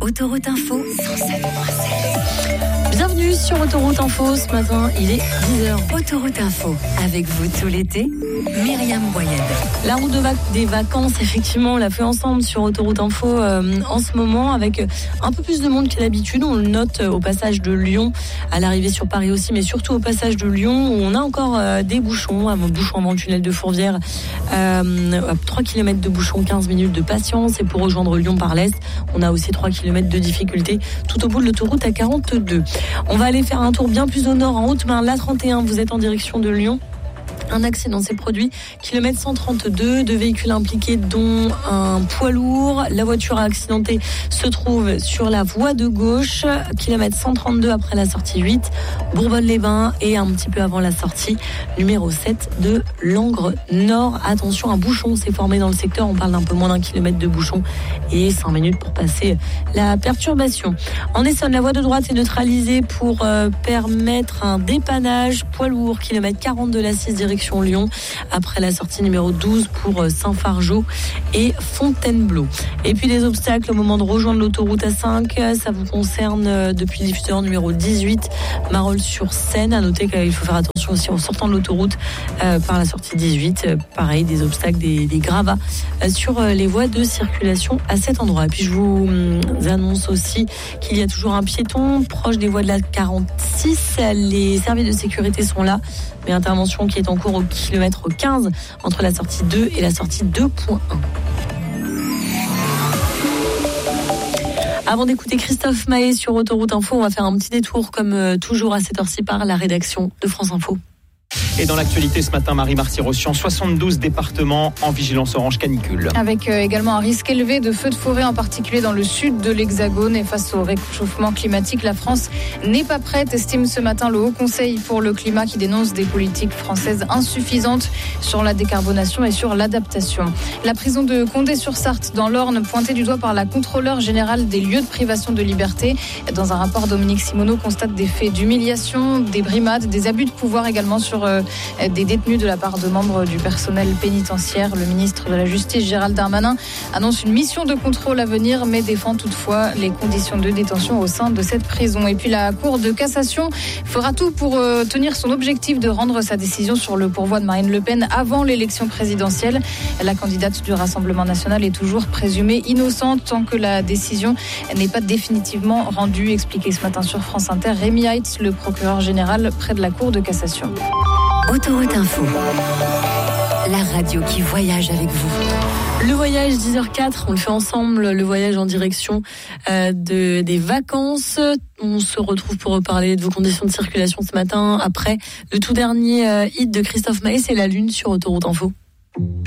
Autoroute Info 107.7. Bienvenue sur Autoroute Info, ce matin il est 10h. Autoroute Info, avec vous tout l'été, Myriam Boyed. La route des vacances, effectivement, on l'a fait ensemble sur Autoroute Info en ce moment, avec un peu plus de monde que d'habitude. On le note au passage de Lyon, à l'arrivée sur Paris aussi, mais surtout au passage de Lyon, où on a encore des bouchons avant le tunnel de Fourvière. 3 km de bouchons, 15 minutes de patience. Et pour rejoindre Lyon par l'Est, on a aussi 3 km de difficulté tout au bout de l'autoroute A42. On va aller faire un tour bien plus au nord, en Haute-Marne, l'A31, vous êtes en direction de Lyon. Un accident s'est produit, kilomètre 132, 2 véhicules impliqués dont un poids lourd. La voiture accidentée se trouve sur la voie de gauche, kilomètre 132 après la sortie 8, Bourbonne-les-Bains, et un petit peu avant la sortie numéro 7 de Langres Nord. Attention, un bouchon s'est formé dans le secteur, on parle d'un peu moins d'un kilomètre de bouchon et 5 minutes pour passer la perturbation. En Essonne, la voie de droite est neutralisée pour permettre un dépannage poids lourd, kilomètre 40 de la 6 direction Lyon, après la sortie numéro 12 pour Saint-Fargeau et Fontainebleau. Et puis des obstacles au moment de rejoindre l'autoroute A5, ça vous concerne depuis le diffuseur numéro 18, Marolles-sur-Seine. À noter qu'il faut faire attention aussi en sortant de l'autoroute par la sortie 18, pareil, des obstacles, des gravats sur les voies de circulation à cet endroit. Et puis je vous annonce aussi qu'il y a toujours un piéton proche des voies de la 46. Les services de sécurité sont là, mais intervention qui est en cours au kilomètre 15 entre la sortie 2 et la sortie 2.1. Avant d'écouter Christophe Maé sur Autoroute Info, on va faire un petit détour comme toujours à cette heure-ci par la rédaction de France Info. Et dans l'actualité ce matin, Marie Marty-Rossian, 72 départements en vigilance orange canicule. Avec également un risque élevé de feux de forêt, en particulier dans le sud de l'Hexagone. Et face au réchauffement climatique, la France n'est pas prête, estime ce matin le Haut Conseil pour le climat, qui dénonce des politiques françaises insuffisantes sur la décarbonation et sur l'adaptation. La prison de Condé-sur-Sarthe dans l'Orne, pointée du doigt par la contrôleure générale des lieux de privation de liberté. Dans un rapport, Dominique Simoneau constate des faits d'humiliation, des brimades, des abus de pouvoir également sur des détenus de la part de membres du personnel pénitentiaire. Le ministre de la Justice, Gérald Darmanin, annonce une mission de contrôle à venir, mais défend toutefois les conditions de détention au sein de cette prison. Et puis la Cour de cassation fera tout pour tenir son objectif de rendre sa décision sur le pourvoi de Marine Le Pen avant l'élection présidentielle. La candidate du Rassemblement national est toujours présumée innocente tant que la décision n'est pas définitivement rendue. Expliqué ce matin sur France Inter, Rémi Heitz, le procureur général près de la Cour de cassation. Autoroute Info, la radio qui voyage avec vous. Le voyage 10h04, on le fait ensemble, le voyage en direction des vacances. On se retrouve pour reparler de vos conditions de circulation ce matin, après le tout dernier hit de Christophe Maé, c'est La Lune sur Autoroute Info.